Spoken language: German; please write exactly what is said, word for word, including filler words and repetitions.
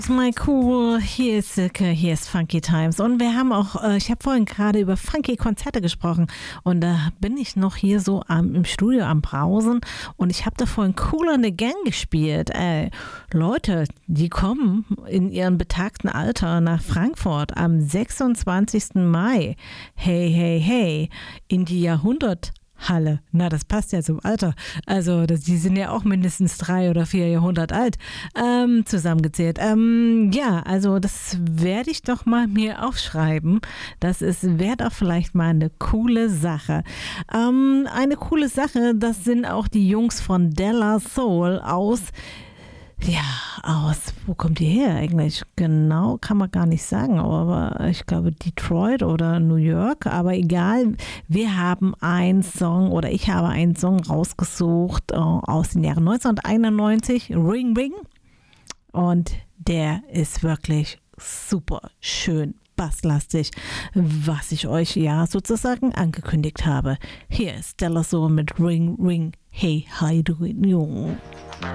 My cool, hier ist Silke, hier ist Funky Times und wir haben auch, äh, ich habe vorhin gerade über funky Konzerte gesprochen und da bin ich noch hier so am, im Studio am Brausen und ich habe da vorhin Kool and the Gang gespielt. Äh, Leute, die kommen in ihrem betagten Alter nach Frankfurt am sechsundzwanzigsten Mai. Hey, hey, hey, in die Jahrhundert Halle. Na, das passt ja zum Alter. Also, das, die sind ja auch mindestens drei oder vier Jahrhundert alt, ähm, zusammengezählt. Ähm, ja, also das werde ich doch mal mir aufschreiben. Das ist, wäre doch vielleicht mal eine coole Sache. Ähm, eine coole Sache, das sind auch die Jungs von De La Soul aus Ja, aus, wo kommt die her eigentlich? Genau, kann man gar nicht sagen, aber ich glaube Detroit oder New York, aber egal, wir haben einen Song oder ich habe einen Song rausgesucht äh, aus den Jahren neunzehnhunderteinundneunzig, Ring Ring, und der ist wirklich super schön basslastig, was ich euch ja sozusagen angekündigt habe. Hier ist De La Soul mit Ring Ring, hey, how you doing?